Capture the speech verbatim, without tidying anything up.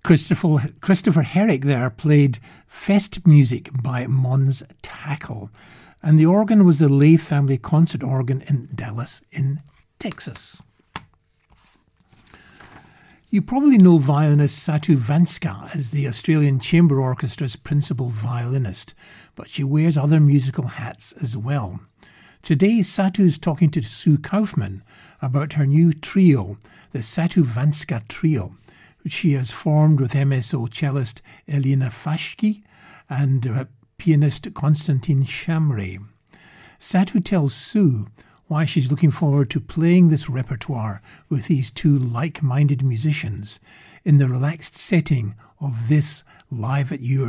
Christopher, Christopher Herrick there played Fest Music by Mons Tackle, and the organ was the Lay Family Concert Organ in Dallas in Texas. You probably know violinist Satu Vanska as the Australian Chamber Orchestra's principal violinist, but she wears other musical hats as well. Today, Satu's talking to Sue Kaufman about her new trio, the Satu Vanska Trio, which she has formed with M S O cellist Elena Fashki and uh, pianist Konstantin Shamray. Satu tells Sue why she's looking forward to playing this repertoire with these two like-minded musicians in the relaxed setting of this Live at Your